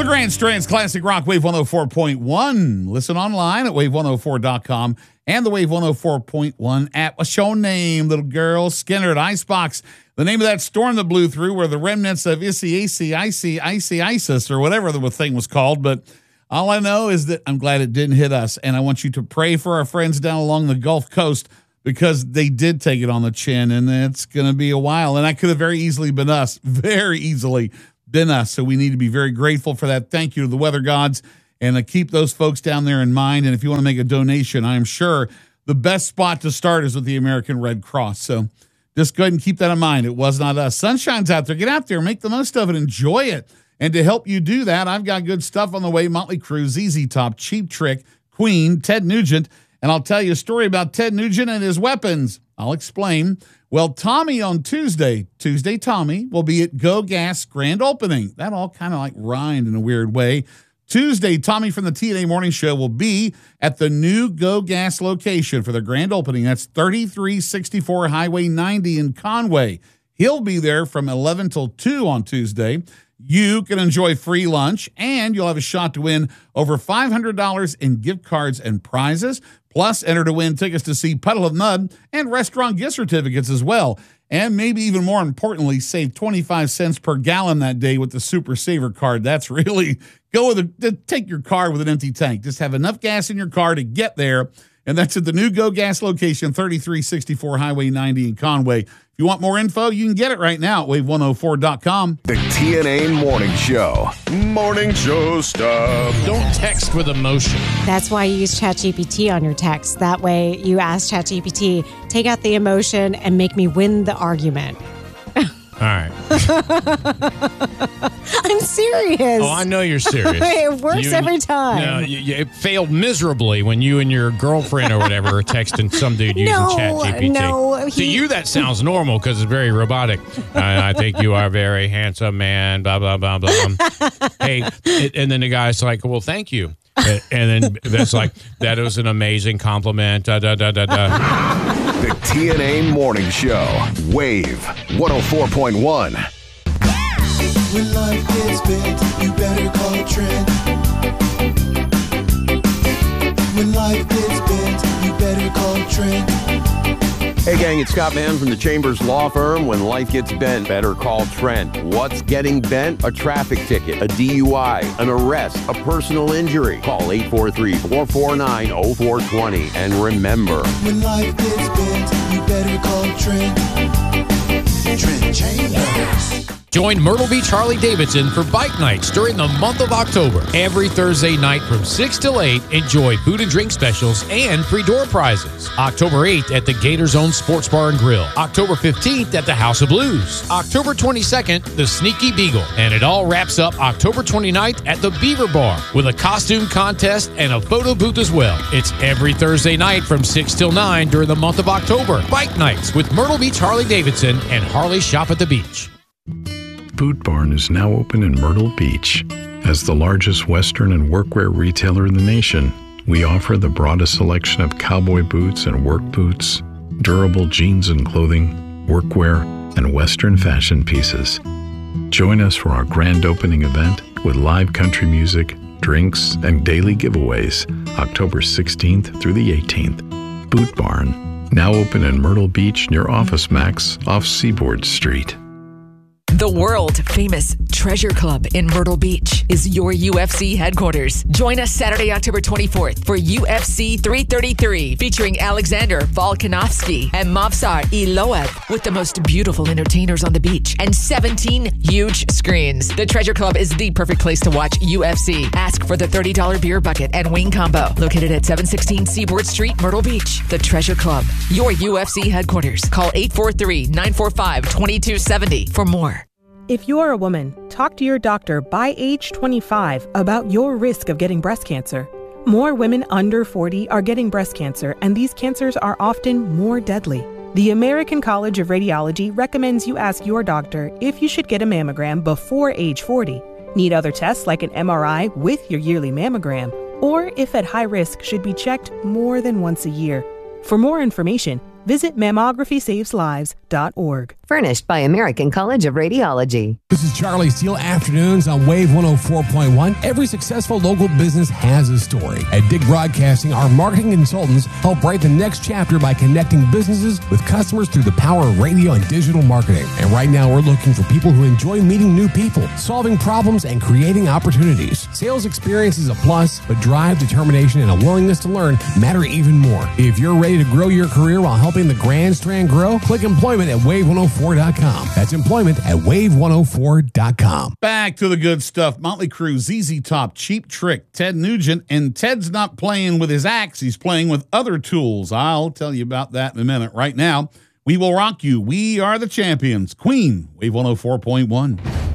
LeGrand Strand's Classic Rock, Wave 104.1. Listen online at wave104.com and the Wave 104.1 app. What's your name, little girl? Skinner at Icebox. The name of that storm that blew through were the remnants of Isis, or whatever the thing was called. But all I know is that I'm glad it didn't hit us. And I want you to pray for our friends down along the Gulf Coast, because they did take it on the chin, and it's going to be a while. And that could have very easily been us, So we need to be very grateful for that. Thank you to the weather gods, and keep those folks down there in mind. And if you want to make a donation, I am sure the best spot to start is with the American Red Cross. So just go ahead and keep that in mind. It was not us. Sunshine's out there. Get out there, make the most of it, enjoy it. And to help you do that, I've got good stuff on the way. Motley Crue, ZZ Top, Cheap Trick, Queen, Ted Nugent. And I'll tell you a story about Ted Nugent and his weapons. I'll explain. Well, Tommy on Tuesday Tommy will be at Go Gas grand opening. That all kind of like rhymed in a weird way. Tuesday, Tommy from the TNA Morning Show will be at the new Go Gas location for their grand opening. That's 3364 Highway 90 in Conway. He'll be there from 11 till 2 on Tuesday. You can enjoy free lunch, and you'll have a shot to win over $500 in gift cards and prizes. Plus, enter to win tickets to see Puddle of Mud and restaurant gift certificates as well. And maybe even more importantly, save 25 cents per gallon that day with the Super Saver card. That's really, take your car with an empty tank. Just have enough gas in your car to get there. And that's at the new Go Gas location, 3364 Highway 90 in Conway. If you want more info, you can get it right now at wave104.com. The TNA Morning Show. Morning show stuff. Don't text with emotion. That's why you use ChatGPT on your text. That way you ask ChatGPT, take out the emotion and make me win the argument. All right. I'm serious. Oh, I know you're serious. It works every time. No, it failed miserably when you and your girlfriend or whatever are texting some dude using ChatGPT. No, to you, that sounds normal because it's very robotic. I think you are a very handsome man, blah, blah, blah, blah. Hey, and then the guy's like, well, thank you. And then that's like, that was an amazing compliment. Da, da, da, da, da. The TNA Morning Show. Wave 104.1. When life gets bent, you better call Trent. When life gets bent, you better call Trent. Hey gang, it's Scott Mann from the Chambers Law Firm. When life gets bent, better call Trent. What's getting bent? A traffic ticket, a DUI, an arrest, a personal injury. Call 843-449-0420. And remember, when life gets bent, you better call Trent. Trent Chambers. Join Myrtle Beach Harley-Davidson for bike nights during the month of October. Every Thursday night from 6 till 8, enjoy food and drink specials and free door prizes. October 8th at the Gator Zone Sports Bar and Grill. October 15th at the House of Blues. October 22nd, the Sneaky Beagle. And it all wraps up October 29th at the Beaver Bar with a costume contest and a photo booth as well. It's every Thursday night from 6 till 9 during the month of October. Bike nights with Myrtle Beach Harley-Davidson and Harley Shop at the Beach. Boot Barn is now open in Myrtle Beach. As the largest Western and workwear retailer in the nation, we offer the broadest selection of cowboy boots and work boots, durable jeans and clothing, workwear, and Western fashion pieces. Join us for our grand opening event with live country music, drinks, and daily giveaways, October 16th through the 18th. Boot Barn, now open in Myrtle Beach near Office Max off Seaboard Street. The world-famous Treasure Club in Myrtle Beach is your UFC headquarters. Join us Saturday, October 24th for UFC 333, featuring Alexander Volkanovski and Movsar Iloev, with the most beautiful entertainers on the beach and 17 huge screens. The Treasure Club is the perfect place to watch UFC. Ask for the $30 beer bucket and wing combo. Located at 716 Seaboard Street, Myrtle Beach. The Treasure Club, your UFC headquarters. Call 843-945-2270 for more. If you're a woman, talk to your doctor by age 25 about your risk of getting breast cancer. More women under 40 are getting breast cancer, and these cancers are often more deadly. The American College of Radiology recommends you ask your doctor if you should get a mammogram before age 40, need other tests like an MRI with your yearly mammogram, or if at high risk should be checked more than once a year. For more information, visit mammographySavesLives.org. wave104.org. Furnished by American College of Radiology. This is Charlie Steele, afternoons on Wave 104.1. Every successful local business has a story. At Dig Broadcasting, our marketing consultants help write the next chapter by connecting businesses with customers through the power of radio and digital marketing. And right now, we're looking for people who enjoy meeting new people, solving problems, and creating opportunities. Sales experience is a plus, but drive, determination, and a willingness to learn matter even more. If you're ready to grow your career while helping the Grand Strand grow, click employment at wave104.com. That's employment at wave104.com. Back to the good stuff. Motley Crue, ZZ Top, Cheap Trick, Ted Nugent, and Ted's not playing with his axe. He's playing with other tools. I'll tell you about that in a minute. Right now, we will rock you. We are the champions. Queen, Wave 104.1.